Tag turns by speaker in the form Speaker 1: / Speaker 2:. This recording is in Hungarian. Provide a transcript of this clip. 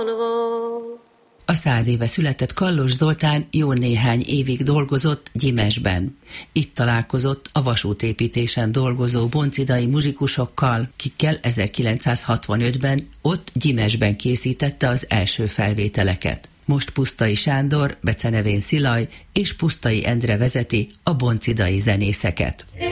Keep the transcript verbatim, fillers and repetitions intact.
Speaker 1: A száz éve született Kallos Zoltán jó néhány évig dolgozott Gyimesben. Itt találkozott a vasútépítésen dolgozó boncidai muzsikusokkal, kikkel ezerkilencszázhatvanötben ott Gyimesben készítette az első felvételeket. Most Pusztai Sándor, becenevén Szilaj és Pusztai Endre vezeti a boncidai zenészeket.